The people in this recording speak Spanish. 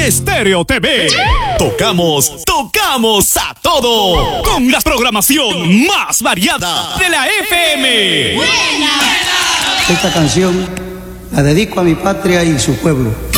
Estéreo TV. Tocamos a todo. Con la programación más variada de la FM. Esta canción la dedico a mi patria y su pueblo.